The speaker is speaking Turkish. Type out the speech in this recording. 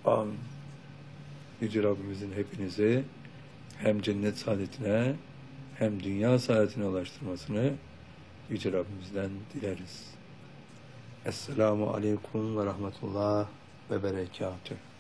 Amin. Yüce Rabbimizin hepinizi hem cennet saadetine hem dünya saadetine ulaştırmasını Yüce Rabbimizden dileriz. Esselamu Aleyküm ve Rahmetullah ve Berekatühü.